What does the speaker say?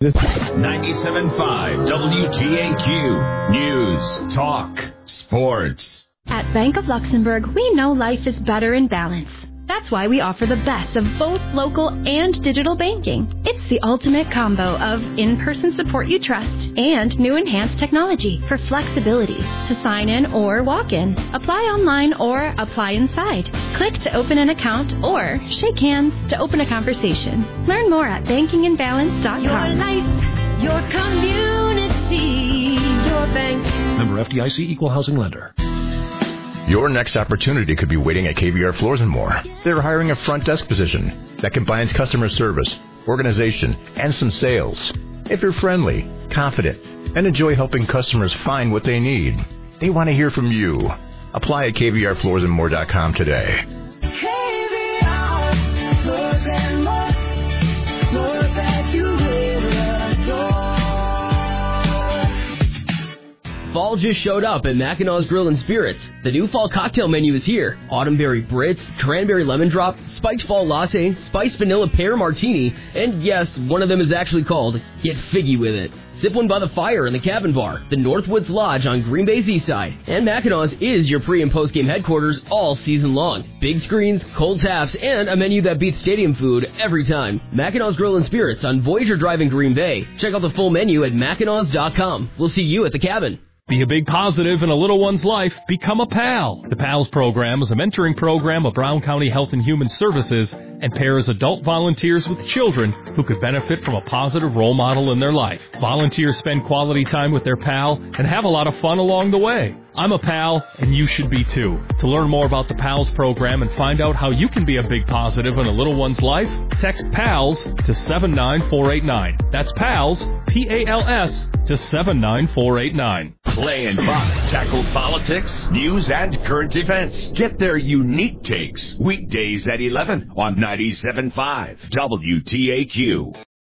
97.5 WTAQ News, Talk, Sports. At Bank of Luxembourg, we know life is better in balance. That's why we offer the best of both local and digital banking. It's the ultimate combo of in-person support you trust and new enhanced technology for flexibility to sign in or walk in, apply online or apply inside, click to open an account, or shake hands to open a conversation. Learn more at bankinginbalance.com. Your life, your community, your bank. Member FDIC, Equal Housing Lender. Your next opportunity could be waiting at KBR Floors & More. They're hiring a front desk position that combines customer service, organization, and some sales. If you're friendly, confident, and enjoy helping customers find what they need, they want to hear from you. Apply at kbrfloorsandmore.com today. KBR Floors & More. More that you will adore. Fall just showed up at Mackinaw's Grill and Spirits. The new fall cocktail menu is here. Autumnberry Brits, Cranberry Lemon Drop, Spiked Fall Latte, Spiced Vanilla Pear Martini, and yes, one of them is actually called Get Figgy With It. Sip one by the fire in the Cabin Bar, the Northwoods Lodge on Green Bay's east side. And Mackinaw's is your pre- and post-game headquarters all season long. Big screens, cold taps, and a menu that beats stadium food every time. Mackinaw's Grill and Spirits on Voyager Drive in Green Bay. Check out the full menu at mackinaws.com. We'll see you at the Cabin. Be a big positive in a little one's life. Become a PAL. The PALS program is a mentoring program of Brown County Health and Human Services and pairs adult volunteers with children who could benefit from a positive role model in their life. Volunteers spend quality time with their PAL and have a lot of fun along the way. I'm a PAL, and you should be too. To learn more about the PALS program and find out how you can be a big positive in a little one's life, text PALS to 79489. That's PALS, P-A-L-S, to 79489. Clay and Buck tackle politics, news, and current events. Get their unique takes weekdays at 11 on 97.5 WTAQ.